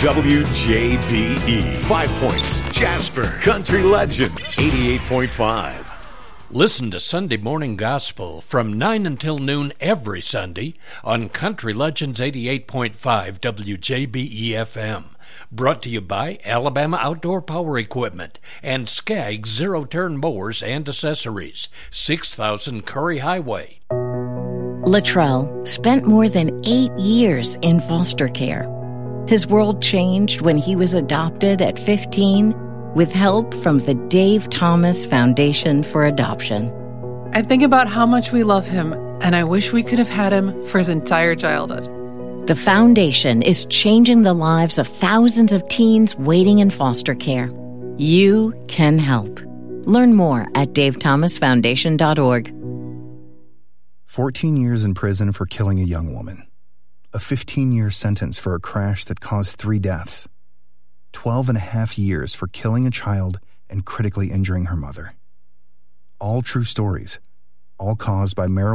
WJBE, 5 Points, Jasper, Country Legends, 88.5. Listen to Sunday Morning Gospel from 9 until noon every Sunday on Country Legends 88.5 WJBE FM. Brought to you by Alabama Outdoor Power Equipment and Skag Zero-Turn Mowers and Accessories, 6000 Curry Highway. Latrell spent more than 8 years in foster care. His world changed when he was adopted at 15 with help from the Dave Thomas Foundation for Adoption. I think about how much we love him, and I wish we could have had him for his entire childhood. The foundation is changing the lives of thousands of teens waiting in foster care. You can help. Learn more at davethomasfoundation.org. 14 years in prison for killing a young woman. A 15-year sentence for a crash that caused 3 deaths. 12 and a half years for killing a child and critically injuring her mother. All true stories, all caused by marijuana.